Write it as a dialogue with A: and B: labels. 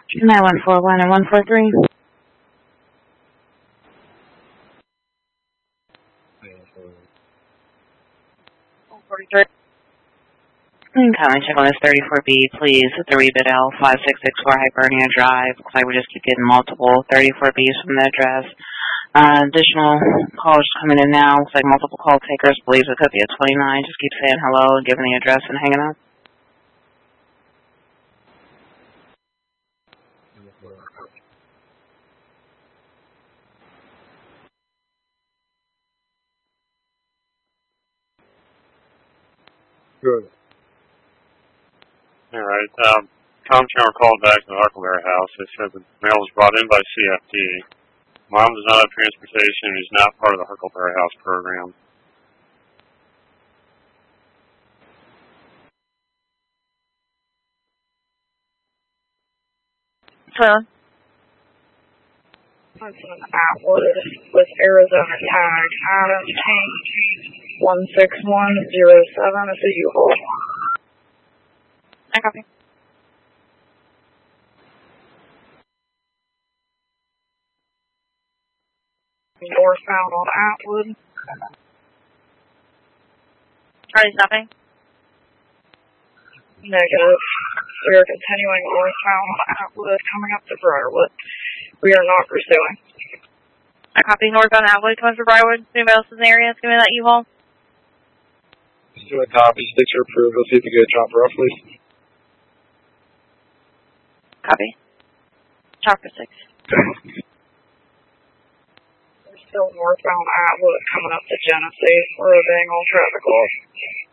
A: 9141 and 143. 143. Coming check on this 34B, please, at the Rebid L 5664 Hibernia Drive. Looks like we just keep getting multiple 34Bs from the address. Additional calls coming in now. Looks like multiple call takers. Believes it could be a 29. Just keep saying hello, giving the address, and hanging up.
B: Good.
C: All right. Comtower called back to the Huckleberry House. They said the mail was brought in by CFD. Mom does not have transportation and is not part of the Huckleberry House program.
A: Hello.
D: That's an Atwood with Arizona tag. Adam Tank 16107 is a U-Haul.
A: I copy.
D: Northbound on Atwood.
A: Are you stopping?
D: Negative. We are continuing northbound on Atwood, coming up to Briarwood. We are not pursuing.
A: I copy. Northbound Atwood, coming for Briarwood. Anybody else in the area that's going to be that U-Haul?
B: Just doing copy. Sticks are approved. Let's see if you get a chopper off, please.
A: Copy. Chopper 6.
B: Okay.
D: We're still northbound Atwood, coming up to Genesee. We're obeying all traffic laws.